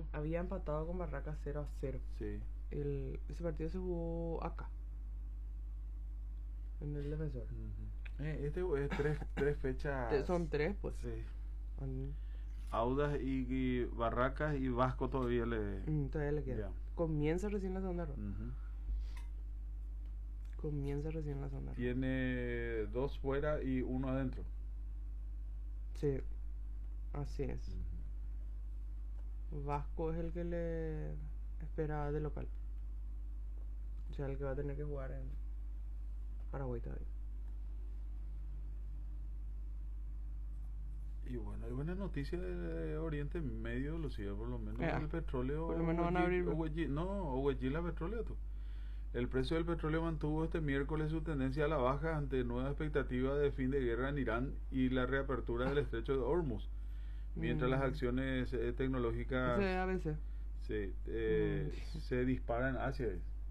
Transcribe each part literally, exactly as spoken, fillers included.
partido? Había empatado con Barracas cero a cero. Sí. El, ese partido se jugó acá, en el Defensor. Uh-huh. Eh, este es tres, tres fechas. Son tres, pues. Sí. An- Audas y, y Barracas y Vasco todavía le... Mm, todavía le queda. Ya. Comienza recién la segunda ronda. Uh-huh. Comienza recién la segunda ronda. Tiene dos fuera y uno adentro. Sí, así es. Uh-huh. Vasco es el que le espera de local. O sea, el que va a tener que jugar en Paraguay todavía. Y bueno, hay buenas noticias de Oriente Medio, Lucía, por lo menos Eh, el petróleo. por lo menos van a abrir. Oguellí, no, Oguellí petróleo. Tú. El precio del petróleo mantuvo este miércoles su tendencia a la baja ante nueva expectativa de fin de guerra en Irán y la reapertura del estrecho de Hormuz. Mientras mm. las acciones eh, tecnológicas sí, a veces. Sí, eh, mm. se disparan hacia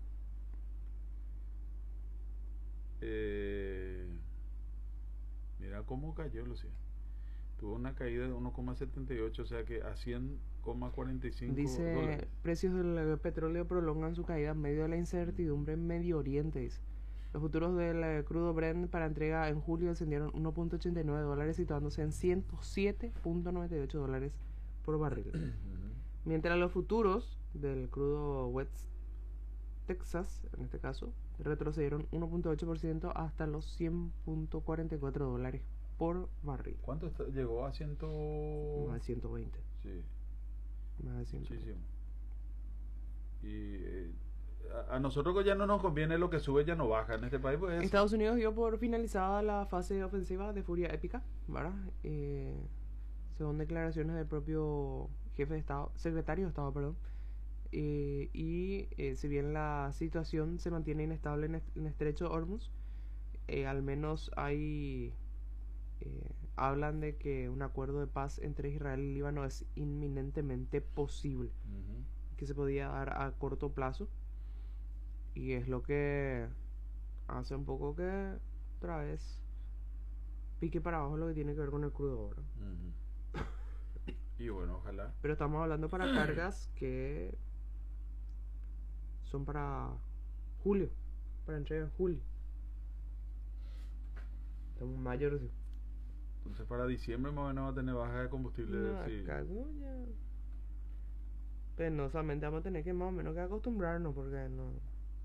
eh, mira cómo cayó, Lucía. Tuvo una caída de uno coma setenta y ocho, o sea que a cien coma cuarenta y cinco dice, dólares. Precios del petróleo prolongan su caída en medio de la incertidumbre en Medio Oriente. Dice. Los futuros del crudo Brent para entrega en julio descendieron uno punto ochenta y nueve dólares, situándose en ciento siete punto noventa y ocho dólares por barril. Uh-huh. Mientras los futuros del crudo West Texas, en este caso, retrocedieron uno punto ocho por ciento hasta los cien punto cuarenta y cuatro dólares por barril. ¿Cuánto está? Llegó a ciento... Más de ciento veinte. Sí. Más de ciento veinte. Muchísimo. Y eh, a, a nosotros que ya no nos conviene lo que sube, ya no baja en este país. Pues Estados Unidos dio por finalizada la fase ofensiva de Furia Épica, ¿verdad? Eh, según declaraciones del propio jefe de Estado, secretario de Estado, perdón. Eh, y eh, si bien la situación se mantiene inestable en el estrecho de Hormuz, eh, al menos hay eh, hablan de que un acuerdo de paz entre Israel y Líbano es inminentemente posible, uh-huh. que se podía dar a corto plazo, y es lo que hace un poco que otra vez pique para abajo lo que tiene que ver con el crudo ahora. Uh-huh. Y bueno, ojalá. Pero estamos hablando para cargas que son para julio, para entrega en julio. Estamos en mayo, ¿sí? Entonces para diciembre más o menos va a tener baja de combustible. No, sí. ya. Penosamente vamos a tener que más o menos que acostumbrarnos, porque no.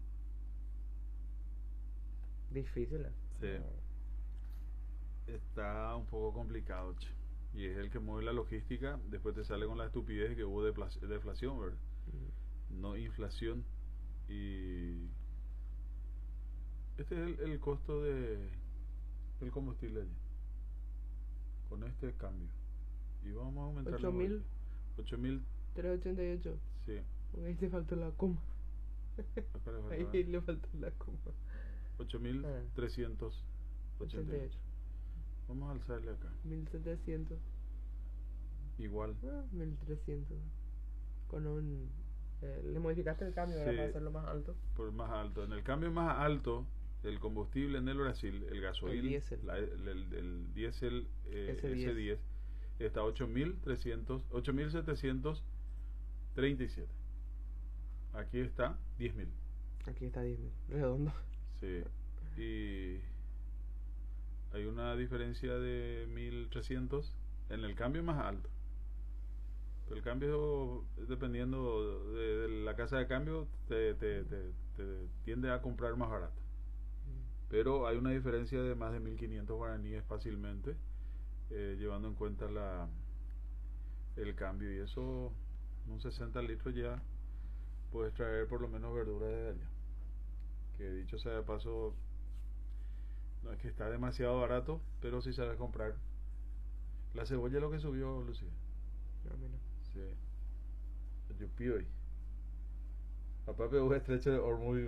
Difícil, ¿eh? Sí. No. Está un poco complicado, che. Y es el que mueve la logística. Después te sale con la estupidez que hubo deflación, ¿verdad? Mm. No inflación. Y este es el, el costo de el combustible allí con este cambio, y vamos a aumentar ocho mil ocho mil trescientos ochenta y ocho. Sí, ahí te faltó la coma. Ahí le faltó la coma. ocho mil trescientos ochenta y ocho. Vamos a alzarle acá mil setecientos igual. ah, mil trescientos con un Eh, le modificaste el cambio, sí, para hacerlo más alto. Por más alto. En el cambio más alto, el combustible en el Brasil, el gasoil, el diésel, la, el, el, el diésel eh, ese diez está a ocho mil setecientos treinta y siete. Aquí está diez mil. Aquí está diez mil, redondo. Sí. Y hay una diferencia de mil trescientos en el cambio más alto. El cambio, dependiendo de, de la casa de cambio, te, te, te, te tiende a comprar más barato. Pero hay una diferencia de más de mil quinientos guaraníes fácilmente, eh, llevando en cuenta la el cambio. Y eso, un sesenta litros ya puedes traer por lo menos verduras de allá. Que dicho sea de paso, no es que está demasiado barato, pero si sabes comprar. La cebolla es lo que subió, Lucía. No, mira. Sí. Yo pido hoy. Papá pegó un estrecho de Hormuz.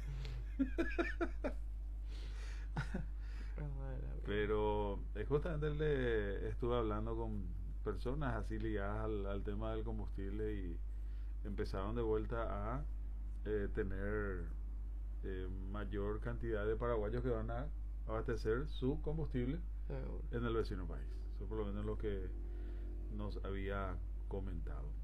Pero es justamente le estuve hablando con personas así ligadas al, al tema del combustible y empezaron de vuelta a eh, tener eh, mayor cantidad de paraguayos que van a abastecer su combustible en el vecino país. Eso por lo menos lo que nos había comentado.